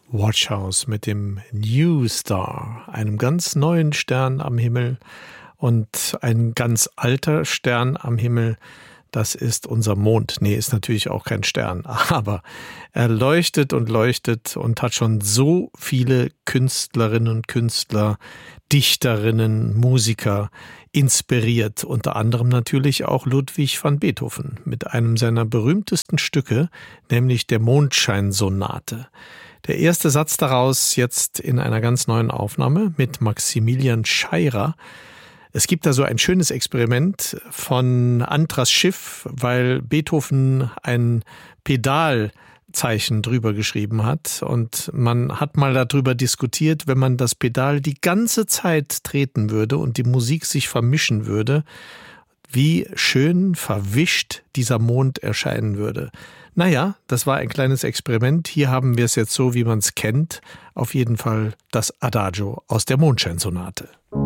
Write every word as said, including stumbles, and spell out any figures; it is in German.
Watchhouse mit dem New Star, einem ganz neuen Stern am Himmel und ein ganz alter Stern am Himmel. Das ist unser Mond. Nee, ist natürlich auch kein Stern, aber er leuchtet und leuchtet und hat schon so viele Künstlerinnen und Künstler, Dichterinnen, Musiker inspiriert. Unter anderem natürlich auch Ludwig van Beethoven mit einem seiner berühmtesten Stücke, nämlich der Mondscheinsonate. Der erste Satz daraus jetzt in einer ganz neuen Aufnahme mit Maximilian Scheirer. Es gibt da so ein schönes Experiment von Andras Schiff, weil Beethoven ein Pedalzeichen drüber geschrieben hat und man hat mal darüber diskutiert, wenn man das Pedal die ganze Zeit treten würde und die Musik sich vermischen würde, wie schön verwischt dieser Mond erscheinen würde. Naja, das war ein kleines Experiment. Hier haben wir es jetzt so, wie man es kennt. Auf jeden Fall das Adagio aus der Mondscheinsonate.